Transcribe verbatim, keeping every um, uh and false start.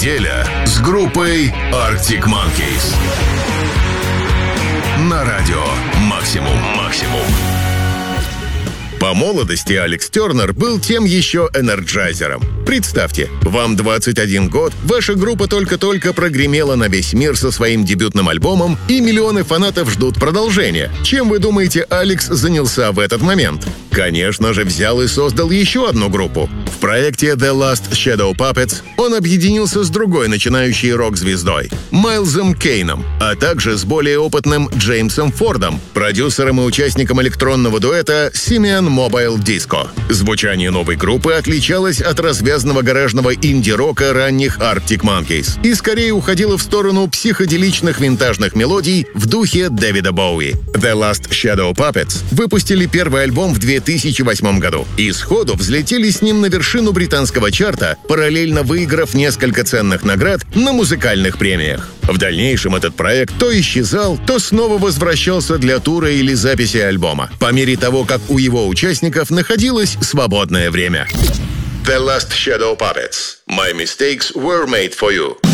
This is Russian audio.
Неделя с группой Arctic Monkeys. На радио «Максимум». Максимум. По молодости Алекс Тернер был тем еще энерджайзером. Представьте, вам двадцать один год, ваша группа только-только прогремела на весь мир со своим дебютным альбомом, и миллионы фанатов ждут продолжения. Чем, вы думаете, Алекс занялся в этот момент? Конечно же, взял и создал еще одну группу. В проекте The Last Shadow Puppets он объединился с другой начинающей рок-звездой — Майлзом Кейном, а также с более опытным Джеймсом Фордом, продюсером и участником электронного дуэта Simian Mobile Disco. Звучание новой группы отличалось от развязного гаражного инди-рока ранних Arctic Monkeys и скорее уходило в сторону психоделичных винтажных мелодий в духе Дэвида Боуи. The Last Shadow Puppets выпустили первый альбом в две тысячи восьмом году и сходу взлетели с ним на вершину британского чарта, параллельно выиграв несколько ценных наград на музыкальных премиях. В дальнейшем этот проект то исчезал, то снова возвращался для тура или записи альбома, по мере того, как у его участников находилось свободное время. The Last Shadow Puppets. My mistakes were made for you.